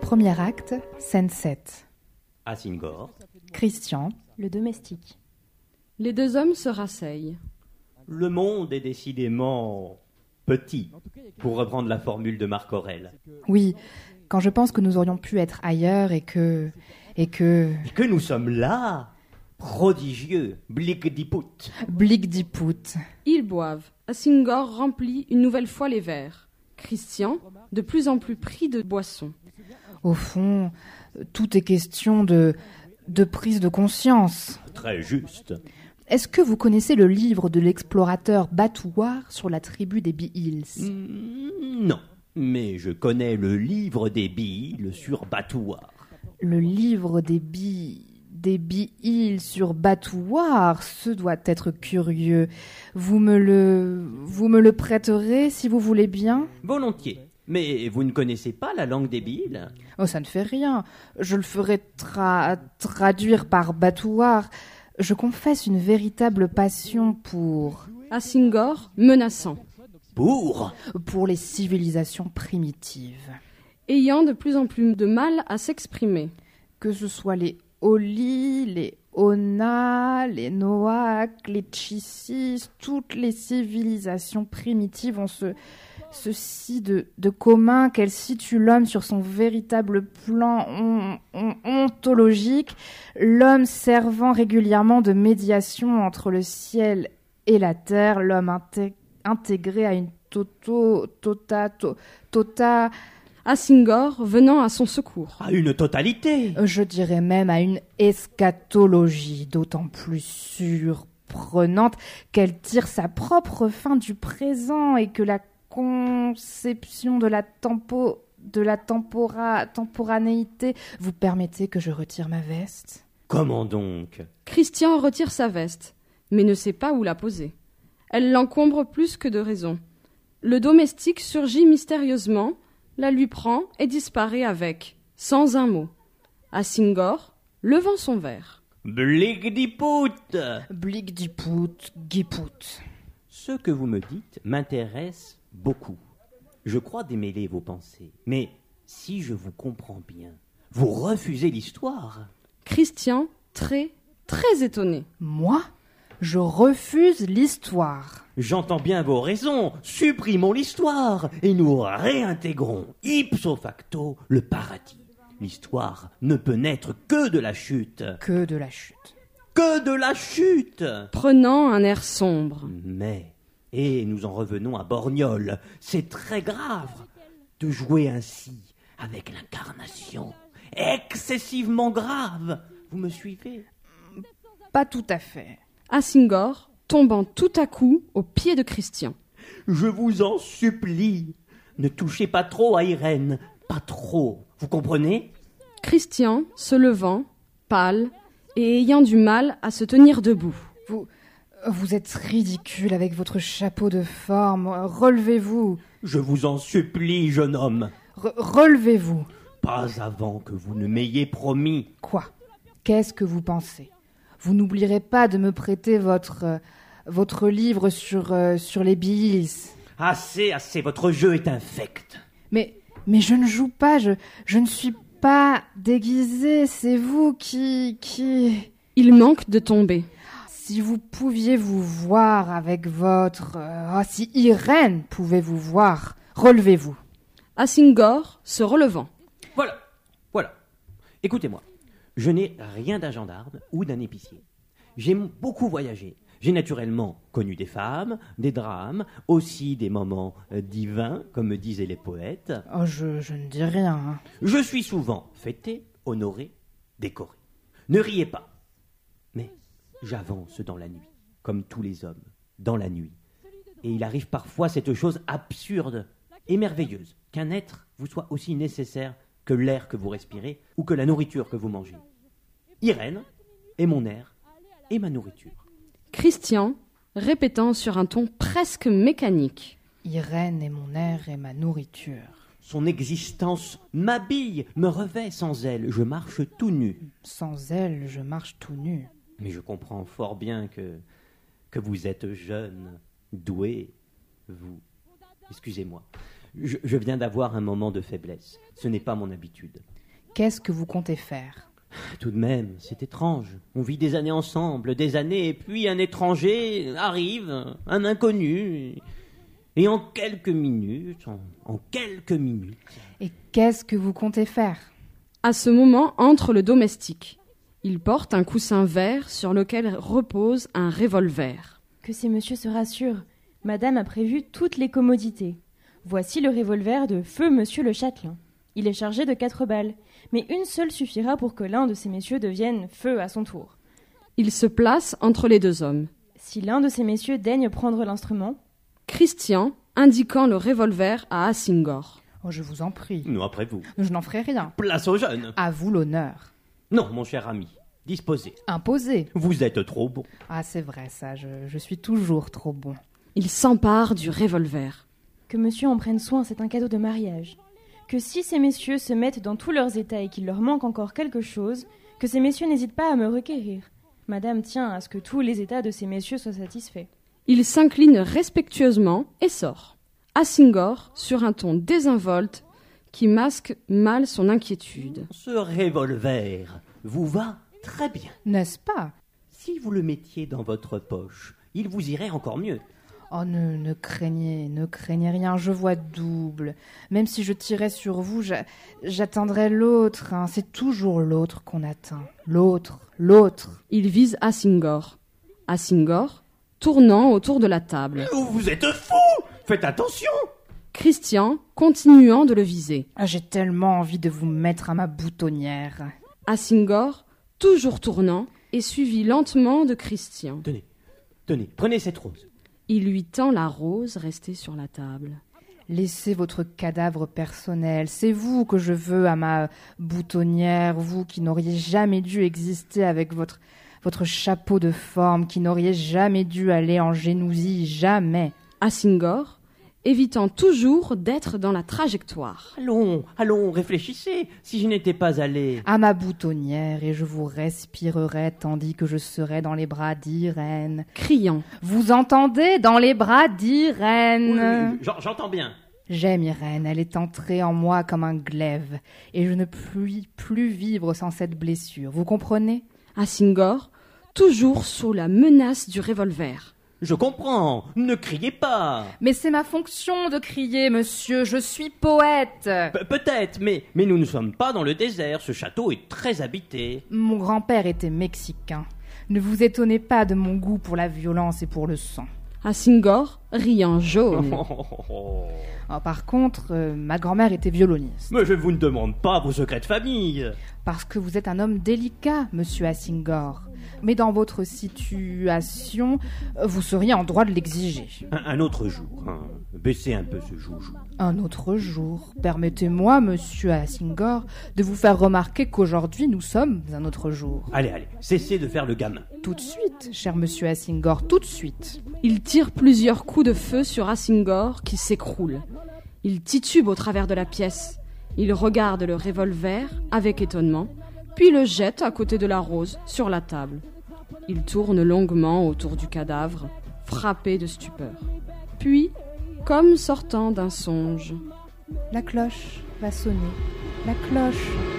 Premier acte, scène 7. Asingor. Christian. Le domestique. Les deux hommes se rasseyent. Le monde est décidément petit, pour reprendre la formule de Marc Aurèle. Oui, quand je pense que nous aurions pu être ailleurs et que... Et que nous sommes là, prodigieux, Blik-Diput. Blik-Diput. Ils boivent. Asingor remplit une nouvelle fois les verres. Christian, de plus en plus pris de boisson. Au fond, tout est question de prise de conscience. Très juste. Est-ce que vous connaissez le livre de l'explorateur Batouar sur la tribu des Bee-Hills ? Non, mais je connais le livre des Bee-Hills sur Batouar. Le livre des Bee-Hills sur Batouar, ce doit être curieux. Vous me le prêterez si vous voulez bien ? Volontiers. Mais vous ne connaissez pas la langue des Bee-Hills ? Oh, ça ne fait rien. Je le ferai traduire par Batouar. Je confesse une véritable passion pour Asingor, menaçant. Pour les civilisations primitives. Ayant de plus en plus de mal à s'exprimer. Que ce soit les Oli, les Ona, les Noaques, les Chissis, toutes les civilisations primitives ont ceci de commun qu'elles situent l'homme sur son véritable plan ontologique, l'homme servant régulièrement de médiation entre le ciel et la terre, l'homme intégré à une Asingor venant à son secours. À une totalité. Je dirais même à une eschatologie, d'autant plus surprenante qu'elle tire sa propre fin du présent et que la conception de la temporanéité. Vous permettez que je retire ma veste ? Comment donc ? Christian retire sa veste, mais ne sait pas où la poser. Elle l'encombre plus que de raison. Le domestique surgit mystérieusement, la lui prend et disparaît avec, sans un mot. Asingor, levant son verre. Blik-Diput. Blik-Diput, Giput. Ce que vous me dites m'intéresse beaucoup. Je crois démêler vos pensées. Mais si je vous comprends bien, vous refusez l'histoire. Christian, très étonné. Moi ? Je refuse l'histoire. J'entends bien vos raisons. Supprimons l'histoire et nous réintégrons ipso facto le paradis. L'histoire ne peut naître que de la chute. Que de la chute. Que de la chute. Prenant un air sombre. Mais, et nous en revenons à Borgnole, c'est très grave de jouer ainsi avec l'incarnation. Excessivement grave. Vous me suivez ? Pas tout à fait. Asingor, tombant tout à coup aux pieds de Christian. Je vous en supplie, ne touchez pas trop à Irène, pas trop, vous comprenez ? Christian, se levant, pâle, et ayant du mal à se tenir debout. Vous êtes ridicule avec votre chapeau de forme. Relevez-vous. Je vous en supplie, jeune homme. Relevez-vous. Pas avant que vous ne m'ayez promis. Quoi ? Qu'est-ce que vous pensez ? Vous n'oublierez pas de me prêter votre livre sur les Bee-Hills. Assez, votre jeu est infect. Mais je ne joue pas, je ne suis pas déguisée, c'est vous qui... Il manque de tomber. Si vous pouviez vous voir avec votre... si Irène pouvait vous voir, relevez-vous. Asingor, se relevant. Voilà. Écoutez-moi. Je n'ai rien d'un gendarme ou d'un épicier. J'ai beaucoup voyagé. J'ai naturellement connu des femmes, des drames, aussi des moments divins, comme disaient les poètes. Oh, je ne dis rien. Hein. Je suis souvent fêté, honoré, décoré. Ne riez pas. Mais j'avance dans la nuit, comme tous les hommes, dans la nuit. Et il arrive parfois cette chose absurde et merveilleuse, qu'un être vous soit aussi nécessaire que l'air que vous respirez ou que la nourriture que vous mangez. Irène est mon air et ma nourriture. Christian, répétant sur un ton presque mécanique. Irène est mon air et ma nourriture. Son existence m'habille, me revêt. Sans elle, je marche tout nu. Sans elle, je marche tout nu. Mais je comprends fort bien que vous êtes jeune, doué, vous. Excusez-moi. Je viens d'avoir un moment de faiblesse. Ce n'est pas mon habitude. Qu'est-ce que vous comptez faire? Tout de même, c'est étrange. On vit des années ensemble, des années, et puis un étranger arrive, un inconnu, et en quelques minutes, en quelques minutes... Et qu'est-ce que vous comptez faire? À ce moment entre le domestique. Il porte un coussin vert sur lequel repose un revolver. Que ces messieurs se rassurent. Madame a prévu toutes les commodités. Voici le revolver de feu monsieur le châtelain. Il est chargé de 4 balles, mais une seule suffira pour que l'un de ces messieurs devienne feu à son tour. Il se place entre les deux hommes. Si l'un de ces messieurs daigne prendre l'instrument... Christian, indiquant le revolver à Asingor. Oh, je vous en prie. Nous, après vous. Je n'en ferai rien. Place aux jeunes. À vous l'honneur. Non, mon cher ami, disposez. Imposez. Vous êtes trop bon. Ah, c'est vrai, ça, je suis toujours trop bon. Il s'empare du revolver. Que monsieur en prenne soin, c'est un cadeau de mariage. Que si ces messieurs se mettent dans tous leurs états et qu'il leur manque encore quelque chose, que ces messieurs n'hésitent pas à me requérir. Madame tient à ce que tous les états de ces messieurs soient satisfaits. Il s'incline respectueusement et sort. Asingor, sur un ton désinvolte, qui masque mal son inquiétude. Ce revolver vous va très bien. N'est-ce pas? Si vous le mettiez dans votre poche, il vous irait encore mieux. Oh, ne craignez rien, je vois double. Même si je tirais sur vous, j'atteindrais l'autre. Hein. C'est toujours l'autre qu'on atteint. L'autre. Il vise Asingor. Asingor, tournant autour de la table. Vous êtes fou! Faites attention! Christian, continuant de le viser. Ah, j'ai tellement envie de vous mettre à ma boutonnière. Asingor, toujours tournant, est suivi lentement de Christian. Tenez, prenez cette rose. Il lui tend la rose restée sur la table. Laissez votre cadavre personnel. C'est vous que je veux à ma boutonnière, vous qui n'auriez jamais dû exister avec votre chapeau de forme, qui n'auriez jamais dû aller en génousie, jamais. Asingor, évitant toujours d'être dans la trajectoire. Allons, réfléchissez. Si je n'étais pas allé... À ma boutonnière, et je vous respirerai tandis que je serai dans les bras d'Irène. Criant. Vous entendez? Dans les bras d'Irène. Oui, j'entends bien. J'aime Irène, elle est entrée en moi comme un glaive, et je ne puis plus vivre sans cette blessure. Vous comprenez? Asingor, toujours sous la menace du revolver. Je comprends, ne criez pas. Mais c'est ma fonction de crier, monsieur, je suis poète. Peut-être, mais nous ne sommes pas dans le désert, ce château est très habité. Mon grand-père était mexicain. Ne vous étonnez pas de mon goût pour la violence et pour le sang. Asingor, riant jaune. Par contre, ma grand-mère était violoniste. Mais je vous ne demande pas vos secrets de famille. Parce que vous êtes un homme délicat, monsieur Asingor. Mais dans votre situation, vous seriez en droit de l'exiger. Un autre jour, hein. Baissez un peu ce joujou. Un autre jour. Permettez-moi, monsieur Asingor, de vous faire remarquer qu'aujourd'hui, nous sommes un autre jour. Allez, cessez de faire le gamin. Tout de suite, cher monsieur Asingor, tout de suite. Il tire plusieurs coups de feu sur Asingor qui s'écroule. Il titube au travers de la pièce. Il regarde le revolver avec étonnement, puis le jette à côté de la rose sur la table. Il tourne longuement autour du cadavre, frappé de stupeur. Puis, comme sortant d'un songe, La cloche va sonner. La cloche.